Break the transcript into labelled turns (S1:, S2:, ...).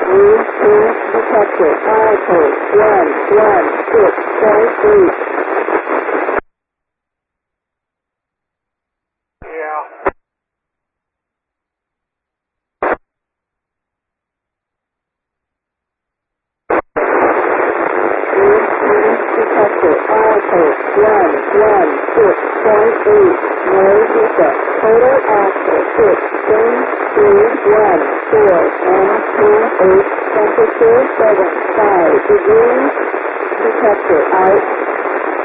S1: detected. Alpha 116.3.
S2: Yeah.
S1: Detected. Alpha 116.8. No defect. Total active 6.314 and 28. Temperature 75 degrees. Detected. Out.